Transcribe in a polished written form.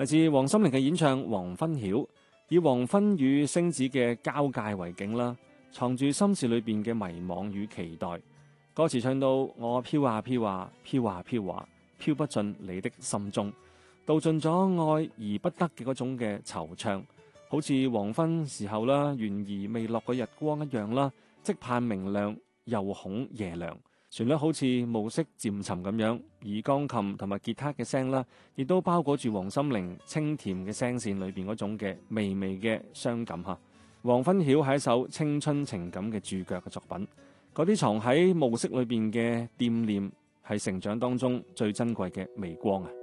嚟自黃心凌嘅演唱《黃昏曉》，以黃昏與星子嘅交界為景啦，藏住心事裏邊嘅迷惘與期待。歌詞唱到我飄啊飄啊飄啊飄啊，飄不進你的心中，道盡咗愛而不得嘅嗰種嘅惆悵，好似黃昏時候啦，懸而未落嘅日光一樣啦，即盼明亮，又恐夜涼。旋律好似暮色漸沉咁樣，而鋼琴同埋吉他嘅聲啦，亦都包裹住黃心凌清甜嘅聲線裏邊嗰種嘅微微嘅傷感嚇。黃昏曉係一首青春情感嘅注腳嘅作品，嗰啲藏喺暮色裏邊嘅惦念係成長當中最珍貴嘅微光啊！